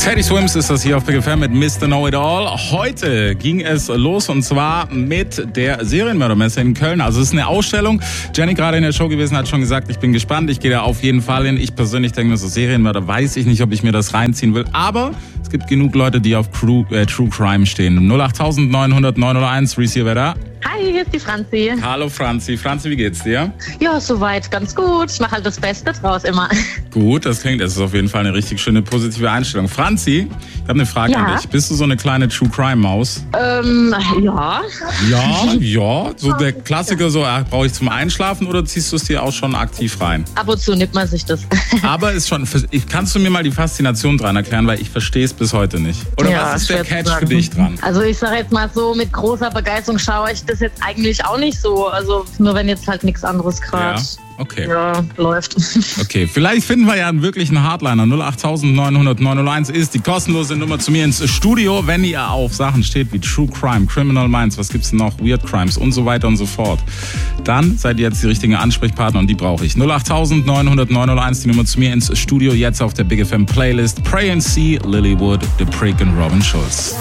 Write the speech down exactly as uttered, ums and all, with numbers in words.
Teddy Swims ist das hier auf Big F M mit Mister Know-It-All. Heute ging es los und zwar mit der Serienmördermesse in Köln. Also es ist eine Ausstellung. Jenny gerade in der Show gewesen hat schon gesagt, ich bin gespannt. Ich gehe da auf jeden Fall hin. Ich persönlich denke mir so, Serienmörder, weiß ich nicht, ob ich mir das reinziehen will. Aber es gibt genug Leute, die auf True, äh, True Crime stehen. null acht neun null null neun null eins, Reese hier, wer da? Hi, hier ist die Franzi. Hallo Franzi. Franzi, wie geht's dir? Ja, soweit ganz gut. Ich mache halt das Beste draus immer. Gut, das klingt, das ist auf jeden Fall eine richtig schöne positive Einstellung. Franzi, ich habe eine Frage Ja? an dich. Bist du so eine kleine True Crime Maus? Ähm, ja. Ja, ja. So der Klassiker, so ach, brauche ich zum Einschlafen oder ziehst du es dir auch schon aktiv rein? Ab und zu nimmt man sich das. Aber ist schon, ich, kannst du mir mal die Faszination dran erklären, weil ich verstehe es bis heute nicht. Oder Ja, was ist der schwer zu Catch für sagen. dich dran? Also ich sage jetzt mal so, mit großer Begeisterung schaue ich das jetzt eigentlich auch nicht so. Also nur wenn jetzt halt nichts anderes gerade Ja, okay. ja, läuft. Okay, vielleicht finden wir ja einen wirklichen Hardliner. null acht neun null null neun null eins ist die kostenlose Nummer zu mir ins Studio, wenn ihr auf Sachen steht wie True Crime, Criminal Minds, was gibt's denn noch, Weird Crimes und so weiter und so fort. Dann seid ihr jetzt die richtigen Ansprechpartner und die brauche ich. null acht neun null null neun null eins, die Nummer zu mir ins Studio, jetzt auf der Big F M Playlist. Pray and See, Lilywood, The Prick und Robin Schulz.